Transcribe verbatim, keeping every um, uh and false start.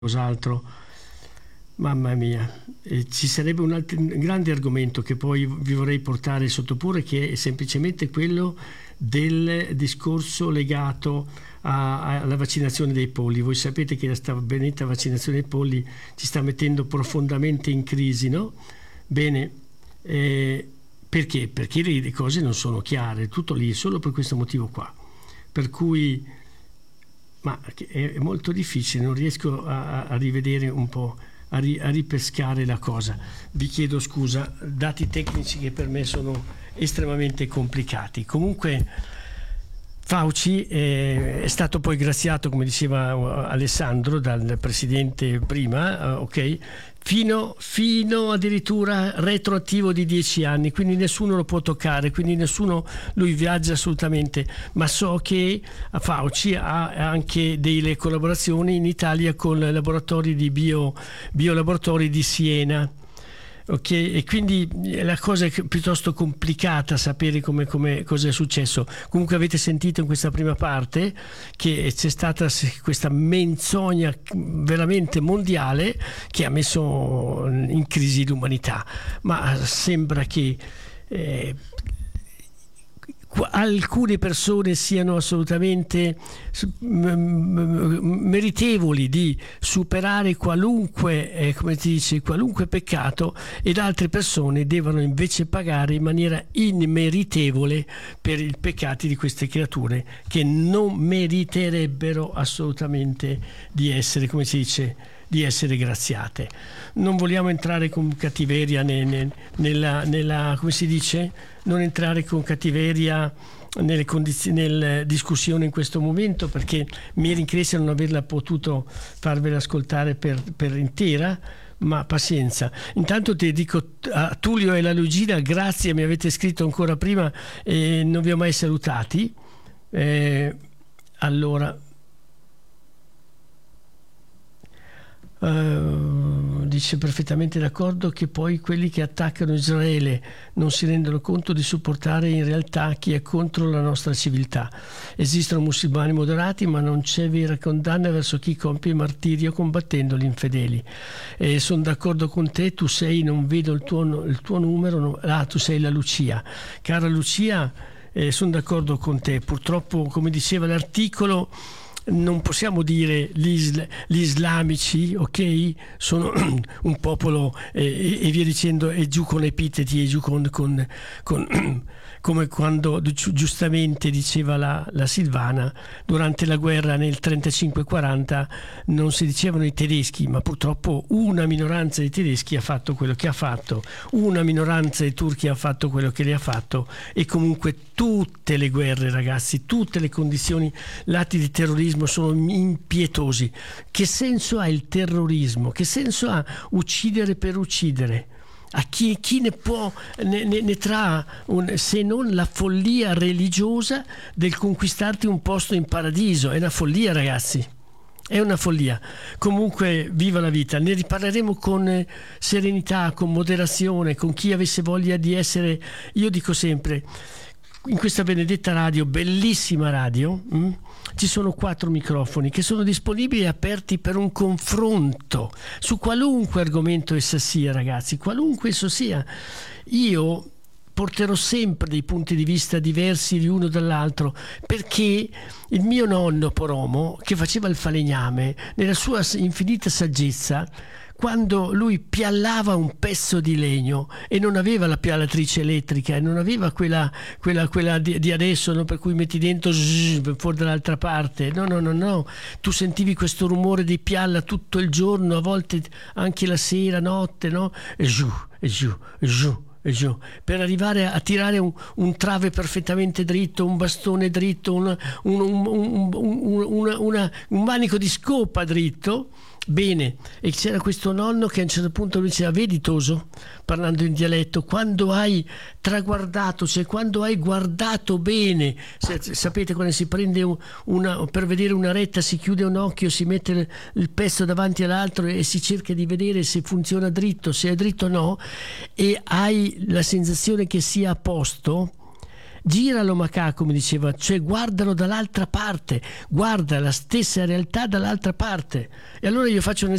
cos'altro, mamma mia. E ci sarebbe un, altro, un grande argomento che poi vi vorrei portare sottoporre, che è semplicemente quello del discorso legato a, alla vaccinazione dei polli. Voi sapete che questa benedetta vaccinazione dei polli ci sta mettendo profondamente in crisi, no? Bene, eh, perché? Perché le, le cose non sono chiare, tutto lì, solo per questo motivo qua. Per cui ma è molto difficile, non riesco a, a rivedere un po', a, ri, a ripescare la cosa. Vi chiedo scusa, dati tecnici che per me sono estremamente complicati. Comunque Fauci è, è stato poi graziato, come diceva Alessandro, dal presidente prima, ok, fino, fino addirittura retroattivo di dieci anni, quindi nessuno lo può toccare, quindi nessuno, lui viaggia assolutamente, ma so che Fauci ha anche delle collaborazioni in Italia con laboratori di bio, biolaboratori di Siena. Ok, e quindi la cosa è piuttosto complicata sapere come, come cosa è successo. Comunque avete sentito in questa prima parte che c'è stata questa menzogna veramente mondiale che ha messo in crisi l'umanità, ma sembra che eh, alcune persone siano assolutamente meritevoli di superare qualunque, eh, come si dice, qualunque peccato, ed altre persone devono invece pagare in maniera immeritevole per i peccati di queste creature che non meriterebbero assolutamente di essere, come si dice, di essere graziate. Non vogliamo entrare con cattiveria ne, ne, nella, nella, come si dice, non entrare con cattiveria nelle condizioni, nella discussione in questo momento, perché mi rincresce non averla potuto farvela ascoltare per, per intera, ma pazienza. Intanto ti dico a Tullio e la Lugina, grazie, mi avete scritto ancora prima e non vi ho mai salutati. Eh, allora Uh, dice perfettamente d'accordo che poi quelli che attaccano Israele non si rendono conto di supportare in realtà chi è contro la nostra civiltà. Esistono musulmani moderati, ma non c'è vera condanna verso chi compie martirio combattendo gli infedeli. E sono d'accordo con te, tu sei, non vedo il tuo, il tuo numero, no, ah, tu sei la Lucia. Cara Lucia, eh, sono d'accordo con te. Purtroppo, come diceva l'articolo, non possiamo dire gli, isla, gli islamici, ok, sono un popolo eh, e via dicendo, e giù con epiteti e giù con, con, con come quando giustamente diceva la, la Silvana, durante la guerra nel trentacinque quaranta non si dicevano i tedeschi, ma purtroppo una minoranza di tedeschi ha fatto quello che ha fatto, una minoranza di turchi ha fatto quello che le ha fatto, e comunque tutte le guerre, ragazzi, tutte le condizioni, l'atti di terrorismo sono impietosi. Che senso ha il terrorismo? Che senso ha uccidere per uccidere? A chi, chi ne può ne, ne, ne trae un, se non la follia religiosa del conquistarti un posto in paradiso? È una follia, ragazzi, è una follia. Comunque viva la vita, ne riparleremo con serenità, con moderazione, con chi avesse voglia di essere, io dico sempre, in questa benedetta radio, bellissima radio, mh, ci sono quattro microfoni che sono disponibili e aperti per un confronto su qualunque argomento essa sia, ragazzi, qualunque esso sia. Io porterò sempre dei punti di vista diversi l'uno dall'altro, perché il mio nonno Poromo, che faceva il falegname, nella sua infinita saggezza, quando lui piallava un pezzo di legno e non aveva la piallatrice elettrica e non aveva quella, quella, quella di, di adesso, no? Per cui metti dentro zzz, fuori dall'altra parte, no no no no tu sentivi questo rumore di pialla tutto il giorno, a volte anche la sera, notte, no? E giù e giù e giù e giù, per arrivare a tirare un, un trave perfettamente dritto, un bastone dritto, un, un, un, un, un, una, una, un manico di scopa dritto. Bene, e c'era questo nonno che a un certo punto lui diceva: vedi Toso, parlando in dialetto, quando hai traguardato, cioè quando hai guardato bene, sapete quando si prende una, per vedere una retta si chiude un occhio, si mette il pezzo davanti all'altro e si cerca di vedere se funziona dritto, se è dritto o no, e hai la sensazione che sia a posto, giralo macaco, mi diceva, cioè guardalo dall'altra parte, guarda la stessa realtà dall'altra parte. E allora io faccio un